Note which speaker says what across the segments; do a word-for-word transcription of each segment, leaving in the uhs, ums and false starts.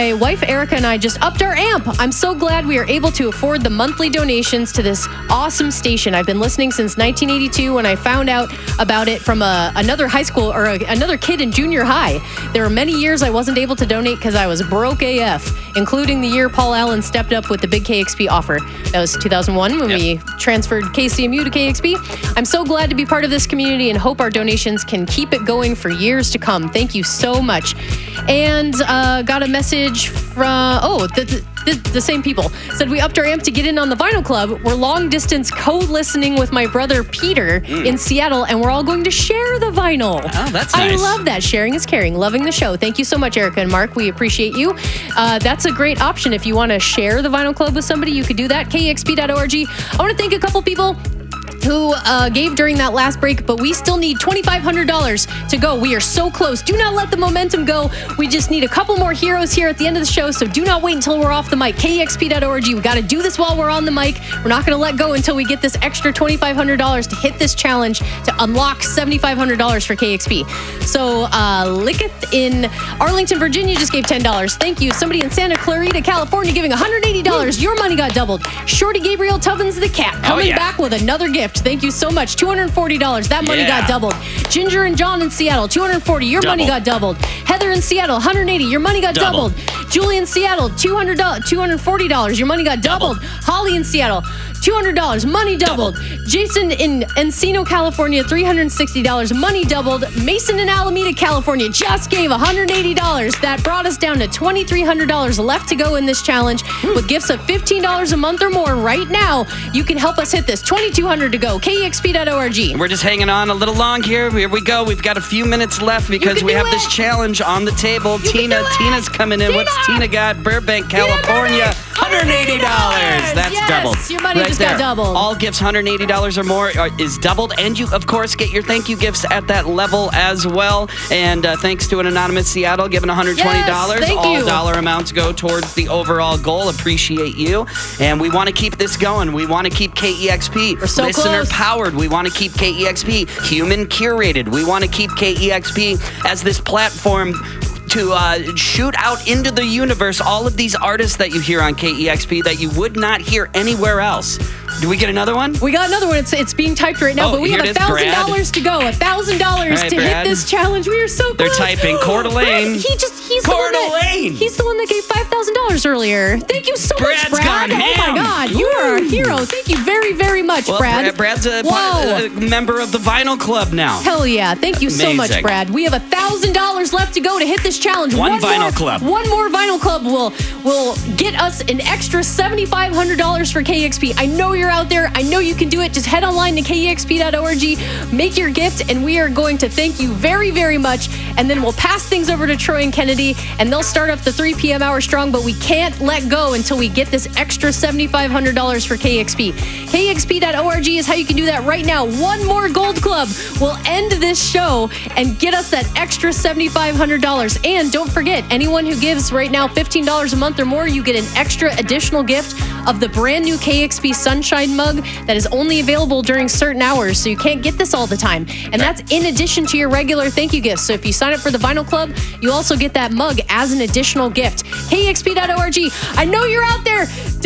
Speaker 1: my wife Erica and I just upped our amp. I'm so glad we are able to afford the monthly donations to this awesome station. I've been listening since nineteen eighty-two when I found out about it from a, another high school or a, another kid in junior high. There were many years I wasn't able to donate because I was broke A F, including the year Paul Allen stepped up with the big K X P offer. That was two thousand one when yep. we transferred K C M U to K X P. I'm so glad to be part of this community and hope our donations can keep it going for years to come. Thank you so much. And uh, got a message from, oh, the, the, the same people. Said we upped our amp to get in on the Vinyl Club. We're long distance co-listening with my brother Peter mm. in Seattle, and we're all going to share the vinyl.
Speaker 2: Oh, that's nice.
Speaker 1: I love that. Sharing is caring. Loving the show. Thank you so much, Erica and Mark. We appreciate you. Uh, that's a great option. If you want to share the Vinyl Club with somebody, you could do that. K X P dot org. I want to thank a couple people who uh, gave during that last break, but we still need twenty-five hundred dollars to go. We are so close. Do not let the momentum go. We just need a couple more heroes here at the end of the show, so do not wait until we're off the mic. K X P dot org. We got to do this while we're on the mic. We're not going to let go until we get this extra twenty-five hundred dollars to hit this challenge to unlock seventy-five hundred dollars for K X P. So, uh, Licketh in Arlington, Virginia just gave ten dollars. Thank you. Somebody in Santa Clarita, California giving one hundred eighty dollars. Your money got doubled. Shorty Gabriel Tubbins the cat coming oh, yeah. back with another gift. Thank you so much. two hundred forty dollars. That money yeah. got doubled. Ginger and John in Seattle, two hundred forty dollars. Your Double. money got doubled. Heather in Seattle, one hundred eighty dollars. Your money got Double. doubled. Julie in Seattle, two hundred dollars, two hundred forty dollars. Your money got doubled. Double. Holly in Seattle, two hundred dollars. Money doubled. Double. Jason in Encino, California, three hundred sixty dollars. Money doubled. Mason in Alameda, California just gave one hundred eighty dollars. That brought us down to twenty-three hundred dollars left to go in this challenge. With gifts of fifteen dollars a month or more right now, you can help us hit this. twenty-two hundred dollars to go. K X P dot org.
Speaker 2: We're just hanging on a little long here. Here we go. We've got a few minutes left because we have it. this challenge on the table.
Speaker 1: You
Speaker 2: Tina, Tina's coming in.
Speaker 1: Tina.
Speaker 2: What's Tina got? Burbank, California. one hundred eighty dollars. That's
Speaker 1: yes.
Speaker 2: doubled.
Speaker 1: Your money
Speaker 2: right
Speaker 1: just
Speaker 2: there.
Speaker 1: got doubled.
Speaker 2: All gifts one hundred eighty dollars or more are, is doubled. And you, of course, get your thank you gifts at that level as well. And uh, thanks to an anonymous Seattle giving one hundred twenty dollars.
Speaker 1: Yes, thank
Speaker 2: All
Speaker 1: you.
Speaker 2: dollar amounts go towards the overall goal. Appreciate you. And we want to keep this going. We want to keep K E X P
Speaker 1: We're so
Speaker 2: listener
Speaker 1: close.
Speaker 2: powered. We want to keep K E X P human curated. We want to keep K E X P as this platform to uh, shoot out into the universe all of these artists that you hear on K E X P that you would not hear anywhere else. Do we get another one?
Speaker 1: We got another one. It's it's being typed right now,
Speaker 2: oh,
Speaker 1: but we have a thousand dollars to go. A thousand dollars
Speaker 2: right,
Speaker 1: to
Speaker 2: Brad.
Speaker 1: hit this challenge. We are so
Speaker 2: They're
Speaker 1: close.
Speaker 2: typing Coeur d'Alene.
Speaker 1: He just he's
Speaker 2: Coeur
Speaker 1: the one that,
Speaker 2: d'Alene.
Speaker 1: he's the one that gave five thousand dollars earlier. Thank you so
Speaker 2: Brad's
Speaker 1: much, Brad.
Speaker 2: gone
Speaker 1: Oh
Speaker 2: ham.
Speaker 1: my God, you are a hero. Thank you very very much,
Speaker 2: well,
Speaker 1: Brad.
Speaker 2: Brad. Brad's a,
Speaker 1: Whoa.
Speaker 2: a member of the Vinyl Club now.
Speaker 1: Hell yeah! Thank you so
Speaker 2: Amazing.
Speaker 1: much, Brad. We have a thousand dollars left to go to hit this challenge.
Speaker 2: One,
Speaker 1: one
Speaker 2: Vinyl
Speaker 1: more,
Speaker 2: Club.
Speaker 1: One more Vinyl Club will will get us an extra seventy-five hundred dollars for K X P. I know you're out there. I know you can do it. Just head online to K E X P dot org, make your gift, and we are going to thank you very, very much. And then we'll pass things over to Troy and Kennedy, and they'll start up the three p.m. hour strong, but we can't let go until we get this extra seventy-five hundred dollars for K X P. K E X P dot org is how you can do that right now. One more Gold Club will end this show and get us that extra seventy-five hundred dollars. And don't forget, anyone who gives right now fifteen dollars a month or more, you get an extra additional gift of the brand new K X P Sunshine mug that is only available during certain hours, so you can't get this all the time. And that's in addition to your regular thank you gifts. So if you sign up for the Vinyl Club, you also get that mug as an additional gift. K E X P dot org. I know you're out there.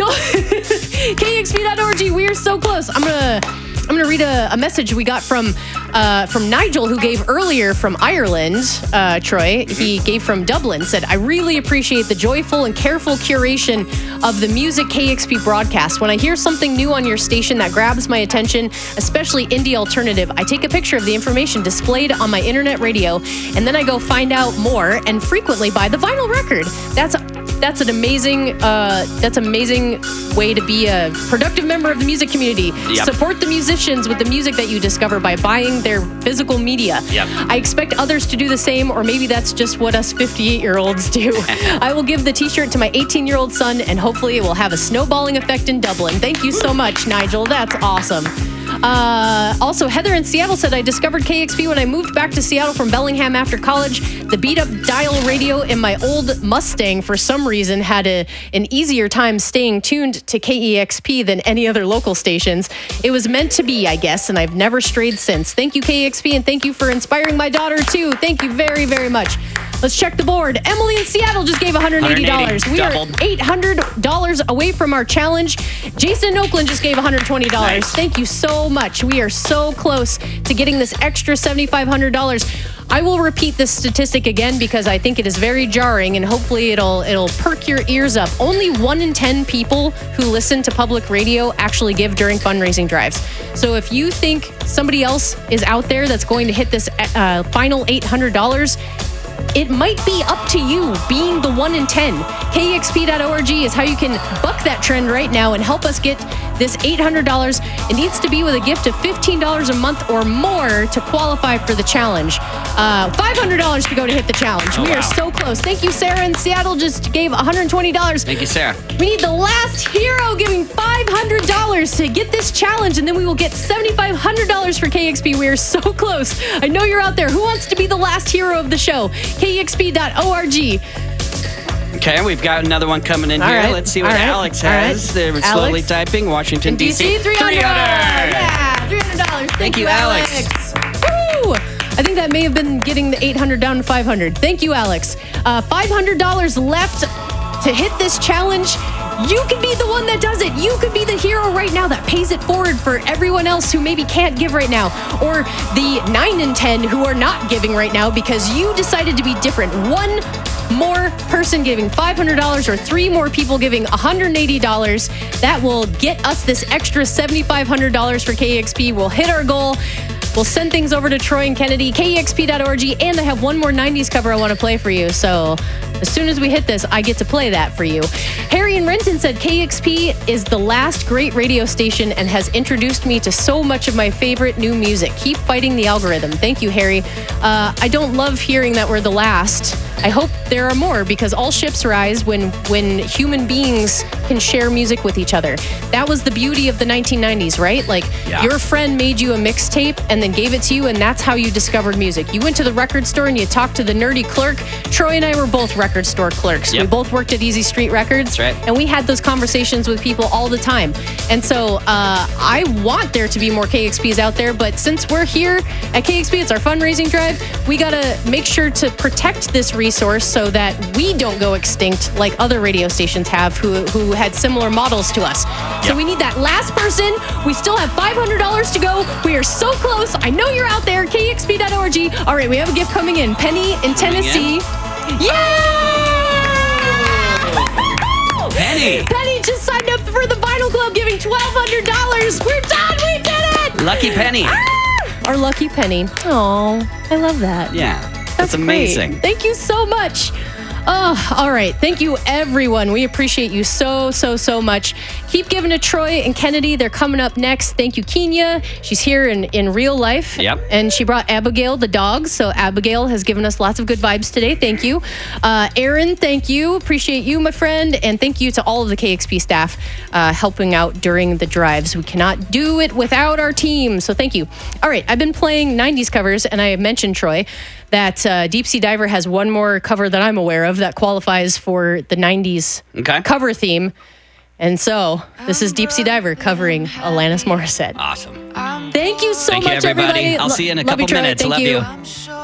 Speaker 1: K E X P dot org. We are so close. I'm gonna I'm gonna read a, a message we got from uh, from Nigel, who gave earlier from Ireland. Uh, Troy, he gave from Dublin. Said, I really appreciate the joyful and careful curation of the music K X P broadcast. When I hear something new on your station that grabs my attention, especially indie alternative, I take a picture of the information displayed on my internet radio, and then I go find out more and frequently buy the vinyl record. That's That's an amazing, uh, that's amazing way to be a productive member of the music community.
Speaker 2: Yep.
Speaker 1: Support the musicians with the music that you discover by buying their physical media.
Speaker 2: Yep.
Speaker 1: I expect others to do the same, or maybe that's just what us fifty-eight-year-olds do. I will give the t-shirt to my eighteen-year-old son, and hopefully it will have a snowballing effect in Dublin. Thank you so much, Nigel. That's awesome. Uh, also, Heather in Seattle said, I discovered K X P when I moved back to Seattle from Bellingham after college. The beat-up dial radio in my old Mustang, for some reason, had a, an easier time staying tuned to K E X P than any other local stations. It was meant to be, I guess, and I've never strayed since. Thank you, K X P, and thank you for inspiring my daughter, too. Thank you very, very much. Let's check the board. Emily in Seattle just gave one hundred eighty dollars.
Speaker 2: one hundred eighty,
Speaker 1: we
Speaker 2: doubled.
Speaker 1: are eight hundred dollars away from our challenge. Jason in Oakland just gave one hundred twenty dollars.
Speaker 2: Nice.
Speaker 1: Thank you so much. We are so close to getting this extra seven thousand five hundred dollars. I will repeat this statistic again because I think it is very jarring, and hopefully it'll it'll perk your ears up. Only one in ten people who listen to public radio actually give during fundraising drives. So if you think somebody else is out there that's going to hit this uh, final eight hundred dollars, it might be up to you being the one in ten. K X P dot org is how you can buck that trend right now and help us get this eight hundred dollars. It needs to be with a gift of fifteen dollars a month or more to qualify for the challenge. Uh, five hundred dollars to go to hit the challenge.
Speaker 2: Oh,
Speaker 1: we
Speaker 2: wow.
Speaker 1: are so close. Thank you, Sarah in Seattle just gave one hundred twenty dollars.
Speaker 2: Thank you, Sarah.
Speaker 1: We need the last hero giving five hundred dollars to get this challenge, and then we will get seven thousand five hundred dollars for K X P. We are so close. I know you're out there. Who wants to be the last hero of the show? K X P dot org.
Speaker 2: Okay, we've got another one coming in
Speaker 1: All
Speaker 2: here.
Speaker 1: right.
Speaker 2: Let's see what
Speaker 1: All right.
Speaker 2: Alex
Speaker 1: All
Speaker 2: has.
Speaker 1: right.
Speaker 2: They're slowly
Speaker 1: Alex.
Speaker 2: typing. Washington,
Speaker 1: In D C,
Speaker 2: D C.
Speaker 1: three hundred dollars.
Speaker 2: three hundred dollars.
Speaker 1: Yeah, three hundred dollars. Thank,
Speaker 2: Thank
Speaker 1: you,
Speaker 2: you,
Speaker 1: Alex.
Speaker 2: Alex.
Speaker 1: Woo! I think that may have been getting the eight hundred down to five hundred. Thank you, Alex. Uh, five hundred dollars left to hit this challenge. You could be the one that does it. You could be the hero right now that pays it forward for everyone else who maybe can't give right now, or the nine in ten who are not giving right now because you decided to be different. One more person giving five hundred dollars or three more people giving one hundred eighty dollars. That will get us this extra seven thousand five hundred dollars for K X P. We'll hit our goal. We'll send things over to Troy and Kennedy, K E X P dot org, and I have one more nineties cover I want to play for you. So as soon as we hit this, I get to play that for you. Harry in Renton said K X P is the last great radio station and has introduced me to so much of my favorite new music. Keep fighting the algorithm. Thank you, Harry. Uh, I don't love hearing that we're the last. I hope there are more, because all ships rise when when human beings can share music with each other. That was the beauty of the nineteen nineties, right? Like,
Speaker 2: Yeah.
Speaker 1: your friend made you a mixtape and then gave it to you, and that's how you discovered music. You went to the record store and you talked to the nerdy clerk. Troy and I were both record store clerks.
Speaker 2: Yep.
Speaker 1: We both worked at Easy Street Records.
Speaker 2: That's right.
Speaker 1: And we had those conversations with people all the time. And so uh, I want there to be more K X Ps out there, but since we're here at K X P, it's our fundraising drive, we got to make sure to protect this resource so that we don't go extinct like other radio stations have who, who had similar models to us. So
Speaker 2: Yep.
Speaker 1: we need that last person. We still have five hundred dollars to go. We are so close. I know you're out there, K X P dot org. All right, we have a gift coming in. Penny in Tennessee. Yeah!
Speaker 2: Penny.
Speaker 1: Penny just signed up for the Vinyl Club, giving twelve hundred dollars. We're done. We did it.
Speaker 2: Lucky Penny.
Speaker 1: Ah! Our lucky Penny. Oh, I love that.
Speaker 2: Yeah,
Speaker 1: That's
Speaker 2: that's amazing.
Speaker 1: great. Thank you so much. Oh, all right. Thank you, everyone. We appreciate you so, so, so much. Keep giving to Troy and Kennedy. They're coming up next. Thank you, Kenya. She's here in, in real life.
Speaker 2: Yep.
Speaker 1: And she brought Abigail, the dog. So Abigail has given us lots of good vibes today. Thank you. Uh, Aaron, thank you. Appreciate you, my friend. And thank you to all of the K X P staff uh, helping out during the drives. We cannot do it without our team. So thank you. All right. I've been playing nineties covers, and I mentioned, Troy, that uh, Deep Sea Diver has one more cover that I'm aware of that qualifies for the nineties
Speaker 2: Okay.
Speaker 1: cover theme. And so this is Deep Sea Diver covering Alanis Morissette.
Speaker 2: Awesome.
Speaker 1: Thank you so
Speaker 2: Thank you,
Speaker 1: much,
Speaker 2: everybody.
Speaker 1: everybody.
Speaker 2: I'll see you in a
Speaker 1: Love
Speaker 2: couple
Speaker 1: Troy.
Speaker 2: minutes.
Speaker 1: Thank
Speaker 2: Love
Speaker 1: you.
Speaker 2: you.